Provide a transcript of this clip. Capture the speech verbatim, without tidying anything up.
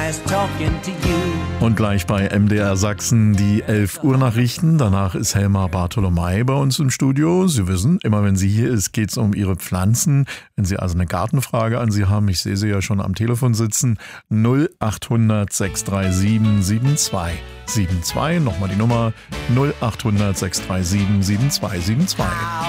nice talking to you. Und gleich bei M D R Sachsen die elf Uhr Nachrichten. Danach ist Helma Bartholomei bei uns im Studio. Sie wissen, immer wenn sie hier ist, geht es um ihre Pflanzen. Wenn Sie also eine Gartenfrage an sie haben, ich sehe sie ja schon am Telefon sitzen, null acht hundert sechs drei sieben sieben zwei sieben zwei. Nochmal die Nummer null acht hundert sechs drei sieben sieben zwei sieben zwei.